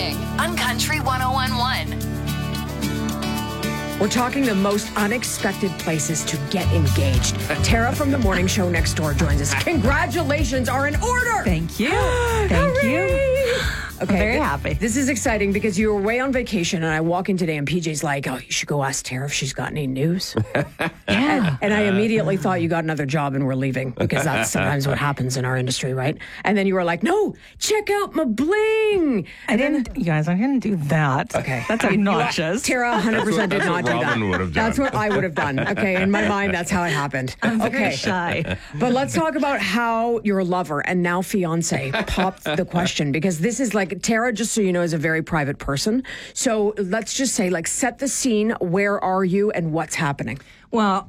morning on Country 101.1. We're talking the most unexpected places to get engaged. Tara from the morning show next door joins us. Congratulations are in order. Thank you. Thank you. Okay, I'm very happy. This is exciting because you were away on vacation, and I walk in today, and PJ's like, "Oh, you should go ask Tara if she's got any news." Yeah. And I immediately thought you got another job and we're leaving, because that's sometimes what happens in our industry, right? And then you were like, "No, check out my bling." I didn't do that. Okay. That's obnoxious. Tara 100% did not do that. Robin would have done. That's what I would have done. Okay, in my mind, that's how it happened. I'm Okay. very shy. But let's talk about how your lover and now fiance popped the question, because this is like, Tara, just so you know, is a very private person. So let's just say, like, set the scene. Where are you and what's happening? Well,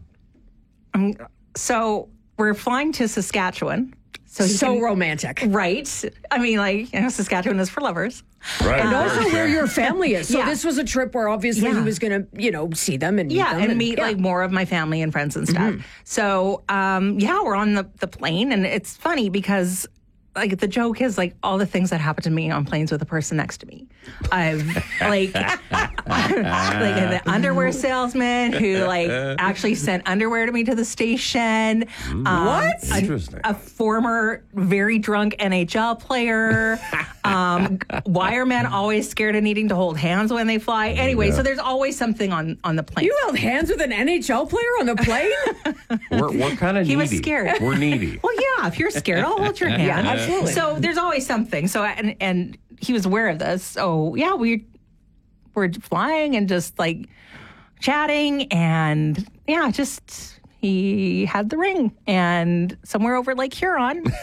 so we're flying to Saskatchewan. So romantic. Right. I mean, like, Saskatchewan is for lovers. Right. And also where your family is. So Yeah. this was a trip where obviously he was going to, see them and meet them. And meet like more of my family and friends and stuff. So, we're on the plane, and it's funny because like the joke is like all the things that happen to me on planes with the person next to me. I've like the underwear salesman who like actually sent underwear to me to the station. What? Interesting. A former very drunk NHL player. Wiremen always scared of needing to hold hands when they fly. Anyway, so there's always something on the plane. You held hands with an NHL player on the plane? We're kind of needy. He was scared. We're needy. Well, yeah, if you're scared, I'll hold your hand. Yeah, absolutely. So there's always something. So and he was aware of this. So yeah, we're flying and just like chatting, and yeah, just he had the ring, and somewhere over Lake Huron. He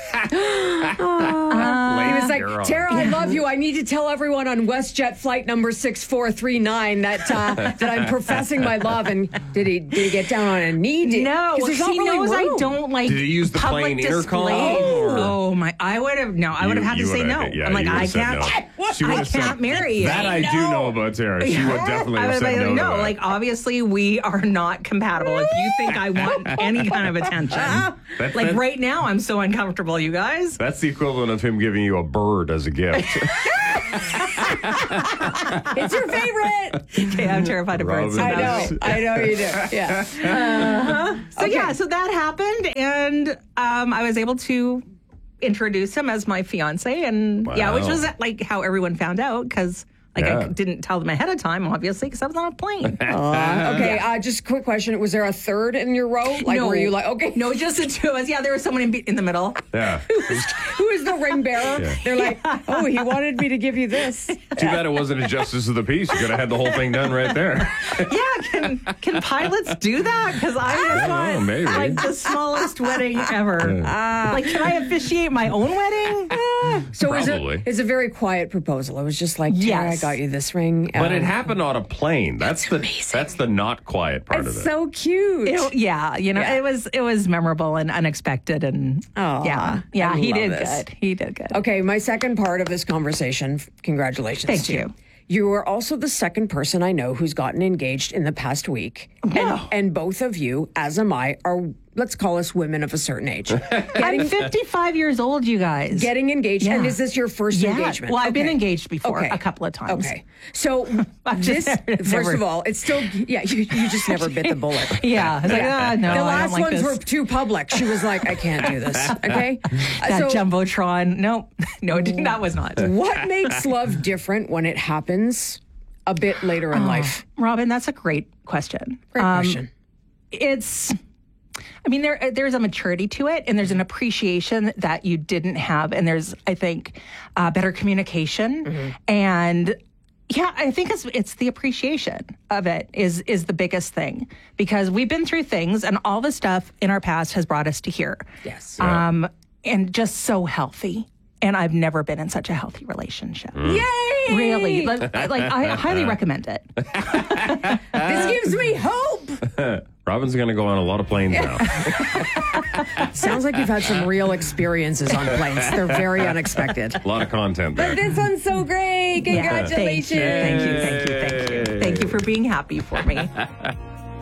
was like, "Tara, I love you. I need to tell everyone on WestJet flight number 6439 that I'm professing my love." And did he get down on a knee? No, 'Cause there's not he really knows I room. don't like. Did he use the public plane intercom, displays. or- Oh my! I would have had to say no. Yeah, I'm like, you I would've said can't. no. She I would've said- can't marry you. That I do know about Tara. She would definitely I have would said be no. like, to no, that. like obviously we are not compatible. If you think I want any kind of attention, That- right now I'm so uncomfortable, you guys. That's the equivalent of him giving you a bird as a gift. It's your favorite. Okay, I'm terrified of birds. Robin. I know you do. Yeah. So so that happened, and I was able to introduce him as my fiance, and which was like how everyone found out, because like I didn't tell them ahead of time, obviously, because I was on a plane. Okay. Just a quick question. Was there a third in your row? Like, No. were you like, okay, No, just the two of us. Yeah, there was someone in the middle. Yeah. who is the ring bearer? Yeah. They're like, "Oh, he wanted me to give you this." Too bad it wasn't a justice of the peace. You could have had the whole thing done right there. Yeah, can pilots do that? Because I just know, want maybe. like the smallest wedding ever. Like, can I officiate my own wedding? So Probably. it's a very quiet proposal. It was just like, "Tara, Yes. I got you this ring." But it happened on a plane. That's the not quiet part of It's it. so cute. It was memorable and unexpected, and Aw, yeah, I he love did this. good. He did good. Okay, my second part of this conversation, congratulations Thank to you. You are also the second person I know who's gotten engaged in the past week. Wow. And both of you, as am I, are, let's call us women of a certain age. I'm 55 years old, you guys. Getting engaged. Yeah. And is this your first engagement? Well, I've been Okay. engaged before Okay. a couple of times. Okay. So just this, never- first of all, it's still, you just never bit the bullet. Yeah. I was like, no, The I don't last like ones this. were too public. She was like, "I can't do this." Okay. That Jumbotron. No, that was not. What makes love different when it happens a bit later in life? Robin, that's a great question. Great question. There's a maturity to it, and there's an appreciation that you didn't have, and there's, I think, better communication, and yeah, I think it's the appreciation of it is the biggest thing, because we've been through things, and all the stuff in our past has brought us to here. Yes. And just so healthy. And I've never been in such a healthy relationship. Yay! Really, like I highly recommend it. This gives me hope. Robin's going to go on a lot of planes now. Sounds like you've had some real experiences on planes. They're very unexpected. A lot of content there. But this one's so great. Congratulations. Thank you for being happy for me.